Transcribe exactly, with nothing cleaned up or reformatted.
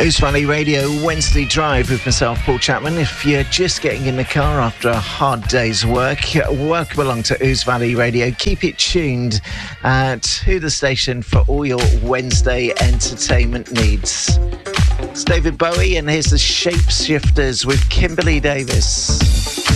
Ouse Valley Radio Wednesday Drive with myself, Paul Chapman. If you're just getting in the car after a hard day's work, welcome along to Ouse Valley Radio. Keep it tuned uh, to the station for all your Wednesday entertainment needs. It's David Bowie, and here's the Shapeshifters with Kimberly Davis.